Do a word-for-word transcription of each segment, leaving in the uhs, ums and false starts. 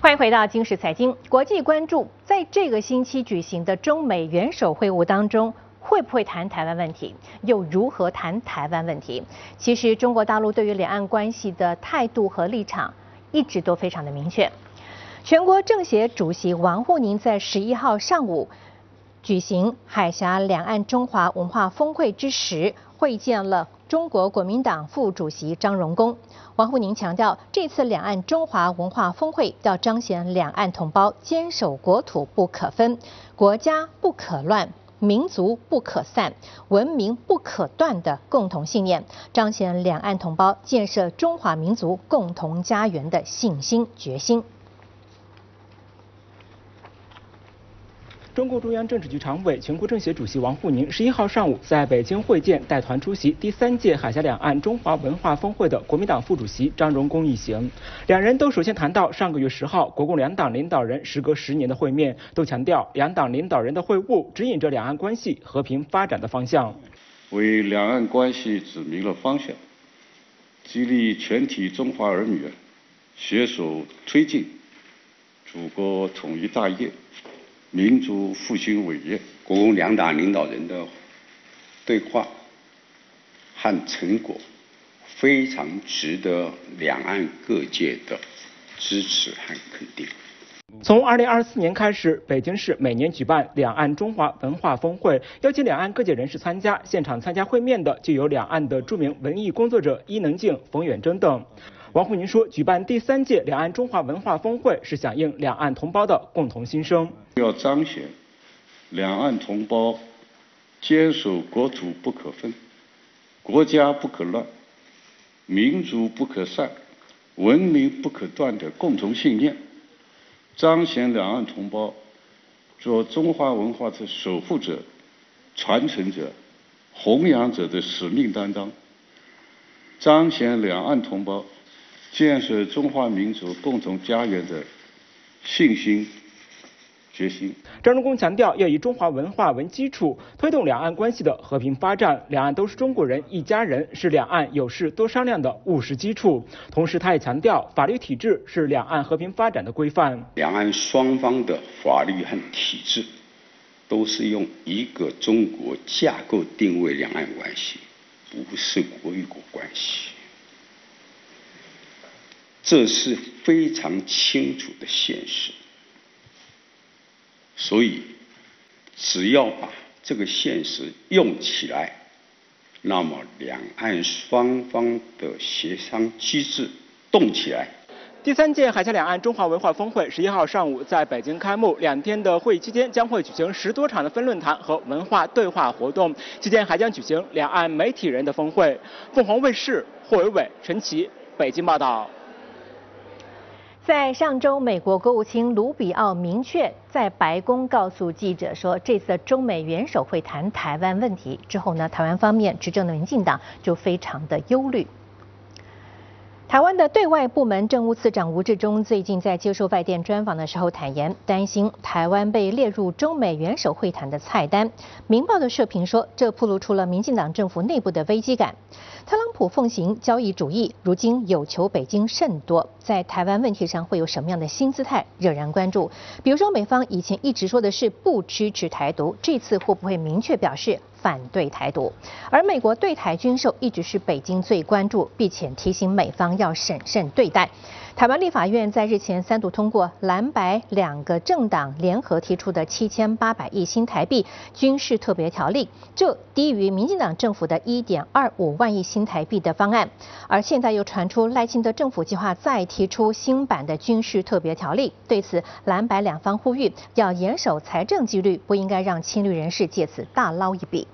欢迎回到今时财经。国际关注，在这个星期举行的中美元首会晤当中，会不会谈台湾问题？又如何谈台湾问题？其实中国大陆对于两岸关系的态度和立场一直都非常的明确。全国政协主席王沪宁在十一号上午举行海峡两岸中华文化峰会之时，会见了中国国民党副主席张荣恭。王沪宁强调，这次两岸中华文化峰会要彰显两岸同胞坚守国土不可分、国家不可乱、民族不可散、文明不可断的共同信念，彰显两岸同胞建设中华民族共同家园的信心决心。 中共中央政治局常委、全国政协主席王沪宁十一号上午在北京会见带团出席第三届海峡两岸中华文化峰会的国民党副主席张荣恭一行。两人都首先谈到上个月十号国共两党领导人时隔十年的会面，都强调两党领导人的会晤指引着两岸关系和平发展的方向， 为两岸关系指明了方向，激励全体中华儿女携手推进祖国统一大业、民族复兴伟业。 国共两党领导人的对话和成果非常值得两岸各界的支持和肯定。 从二零二四年开始，北京市每年举办两岸中华文化峰会，邀请两岸各界人士参加。现场参加会面的就有两岸的著名文艺工作者伊能静、冯远征等。王沪宁说，举办第三届两岸中华文化峰会是响应两岸同胞的共同心声， 要彰显两岸同胞坚守国土不可分、国家不可乱、民族不可散、文明不可断的共同信念，彰显两岸同胞做中华文化的守护者、传承者、弘扬者的使命担当，彰显两岸同胞建设中华民族共同家园的信心决心。 张荣恭强调，要以中华文化为基础，推动两岸关系的和平发展。两岸都是中国人，一家人，是两岸有事多商量的务实基础。同时，他也强调，法律体制是两岸和平发展的规范。 两岸双方的法律和体制都是用一个中国架构定位两岸关系，不是国与国关系。这是非常清楚的现实，所以只要把这个现实用起来，那么两岸双方的协商机制动起来。 第三届海峡两岸中华文化峰会十一号上午在北京开幕，两天的会议期间将会举行十多场的分论坛和文化对话活动，期间还将举行两岸媒体人的峰会。凤凰卫视霍伟伟、陈琦北京报道。 在上周，美国国务卿卢比奥明确在白宫告诉记者说，这次的中美元首会谈台湾问题之后呢，台湾方面执政的民进党就非常的忧虑。台湾的对外部门政务次长吴志忠最近在接受外电专访的时候坦言，担心台湾被列入中美元首会谈的菜单。明报的社评说，这暴露出了民进党政府内部的危机感。特朗普奉行交易主义，如今有求北京甚多，在台湾问题上会有什么样的新姿态，惹人关注。比如说，美方以前一直说的是不支持台独，这次会不会明确表示反对台独？而美国对台军售一直是北京最关注，并且提醒美方要审慎对待。台湾立法院在日前三读通过蓝白两个政党联合提出的七千八百亿新台币军事特别条例，这低于民进党政府的一点二五万亿新台币的方案。而现在又传出赖清德政府计划再提出新版的军事特别条例，对此蓝白两方呼吁要严守财政纪律，不应该让亲绿人士借此大捞一笔。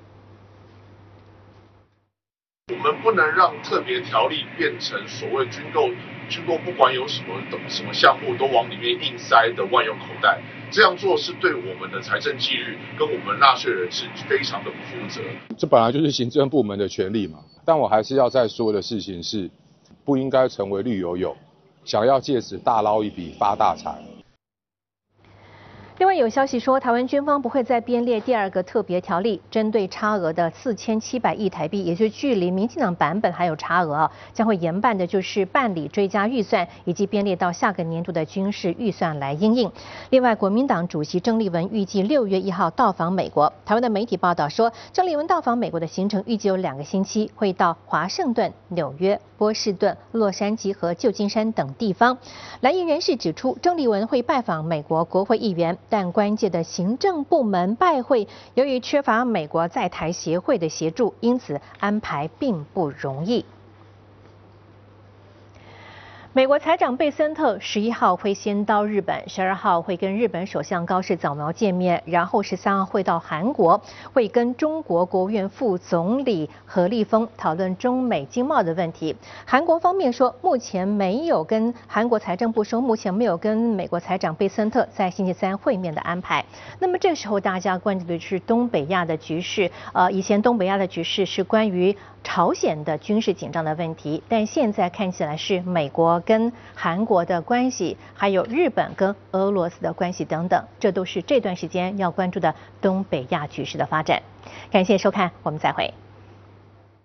我们不能让特别条例变成所谓军购，军购不管有什么什么项目都往里面硬塞的万用口袋，这样做是对我们的财政纪律跟我们纳税人是非常的不负责。 这本来就是行政部门的权利嘛，但我还是要再说的事情是，不应该成为绿油油，想要借此大捞一笔发大财。 另外有消息说，台湾军方不会再编列第二个特别条例，针对差额的四千七百亿台币，也就是距离民进党版本还有差额啊，将会研办的就是办理追加预算，以及编列到下个年度的军事预算来因应。另外，国民党主席郑丽文预计六月一号到访美国。台湾的媒体报道说，郑丽文到访美国的行程预计有两个星期，会到华盛顿、纽约、波士顿、洛杉矶和旧金山等地方。蓝营人士指出，郑丽文会拜访美国国会议员。但关键的行政部门拜会，由于缺乏美国在台协会的协助，因此安排并不容易。美国财长贝森特十一号会先到日本，十二号会跟日本首相高市早苗见面，然后十三号会到韩国，会跟中国国务院副总理何立峰讨论中美经贸的问题。韩国方面说，目前没有跟韩国财政部说，目前没有跟美国财长贝森特在星期三会面的安排。那么这时候大家关注的是东北亚的局势，呃，以前东北亚的局势是关于朝鲜的军事紧张的问题，但现在看起来是美国跟韩国的关系，还有日本跟俄罗斯的关系等等，这都是这段时间要关注的东北亚局势的发展。感谢收看，我们再会。